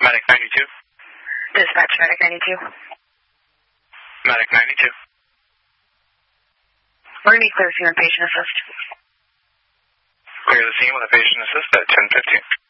Medic 92. Dispatch, Medic 92. Medic 92. We're going to be clear to you on patient assist. Clear the scene with a patient assist at 10:15.